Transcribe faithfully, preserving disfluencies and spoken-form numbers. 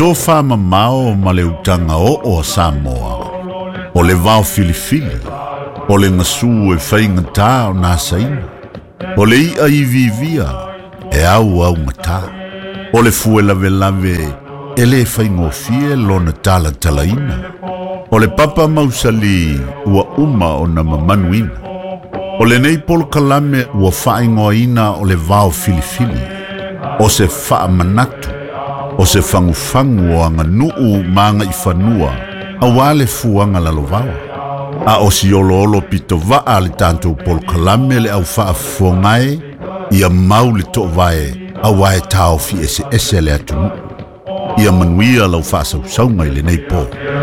Do fama mao ma le utanga o o Samoa. O le vao filifili. O le ngasu e whainga tā o nā saina. O le ia i vivia e au au ngata. O le fue lave lave e le whaingo fie lona tala talaina. O le papa mausali ua uma o na mamanuina. O le nei polo kalame ua whaingoa ina o le vao filifili. O se wha manatu. O se fangufangu o anga nuu maanga i whanua. A wale fuanga lalovawa. A o si olo olo pito vaa le tanto polo kalame le au wha fongae. Ia mau le to vae. A wae tau fi ese ese le atunu. Ia manuia lau wha sau saunga i le nei po.